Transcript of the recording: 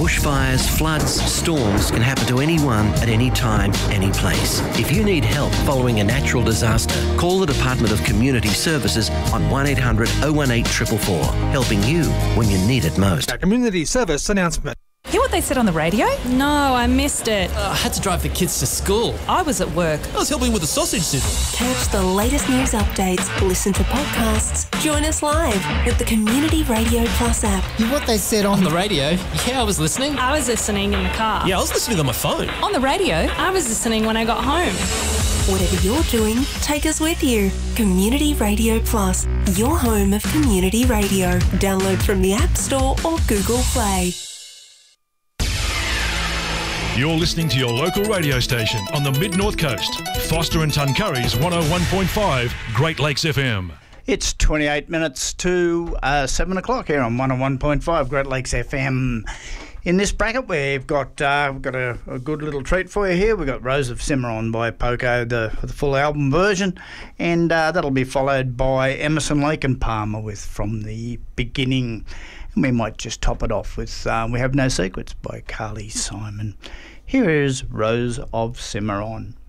Bushfires, floods, storms can happen to anyone at any time, any place. If you need help following a natural disaster, call the Department of Community Services on 1800 018 444, helping you when you need it most. A community service announcement. Hear what they said on the radio? No, I missed it. I had to drive the kids to school. I was at work. I was helping with the sausage sizzle. Catch the latest news updates, listen to podcasts, join us live with the Community Radio Plus app. Hear what they said On the radio? Yeah, I was listening. I was listening in the car. Yeah, I was listening on my phone. On the radio? I was listening when I got home. Whatever you're doing, take us with you. Community Radio Plus, your home of community radio. Download from the App Store or Google Play. You're listening to your local radio station on the Mid-North Coast. Foster and Tuncurry's 101.5 Great Lakes FM. It's 28 minutes to 7 o'clock here on 101.5 Great Lakes FM. In this bracket, we've got a good little treat for you here. We've got Rose of Cimarron by Poco, the full album version, and that'll be followed by Emerson, Lake and Palmer with From the Beginning. And we might just top it off with We Have No Secrets by Carly Simon. Here is Rose of Cimarron.